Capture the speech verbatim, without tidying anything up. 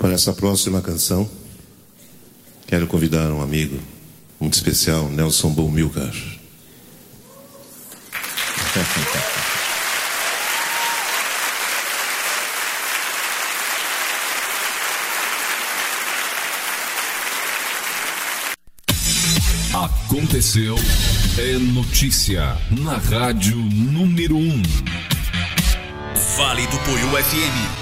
Para essa próxima canção, quero convidar um amigo muito especial, Nelson Bomilcar. Aconteceu, é notícia na Rádio Número um. Vale do Poiú F M.